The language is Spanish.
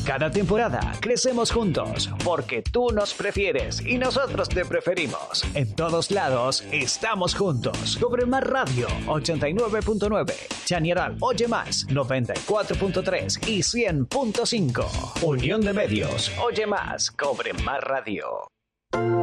Cada temporada crecemos juntos porque tú nos prefieres y nosotros te preferimos. En todos lados estamos juntos. Cobre Más Radio 89.9, Chañaral Oye Más 94.3 y 100.5. Unión de Medios. Oye Más, Cobre Más Radio.